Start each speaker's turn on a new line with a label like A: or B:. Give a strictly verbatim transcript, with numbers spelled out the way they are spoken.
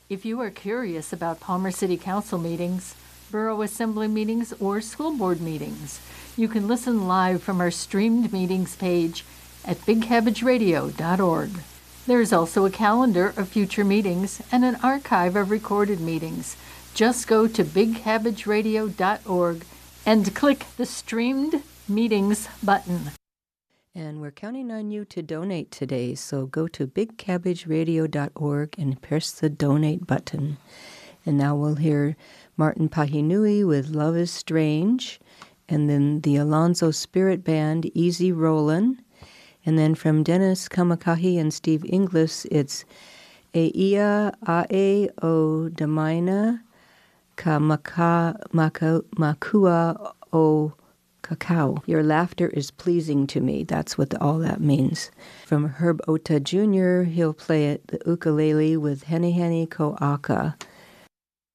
A: If you are curious about Palmer City Council meetings, Borough Assembly meetings, or school board meetings, you can listen live from our streamed meetings page at big cabbage radio dot org. There is also a calendar of future meetings and an archive of recorded meetings. Just go to big cabbage radio dot org and click the Streamed Meetings button.
B: And we're counting on you to donate today, so go to big cabbage radio dot org and press the donate button. And now we'll hear Martin Pahinui with Love is Strange, and then the Alonzo Spirit Band, Easy Rollin', and then from Dennis Kamakahi and Steve Inglis, it's Eia Ae O Damaina Ka Maka Maka Makua O Cacao. Your laughter is pleasing to me. That's what the, all that means. From Herb Ota Junior, he'll play it, the ukulele with Hene Hene Ko Aka.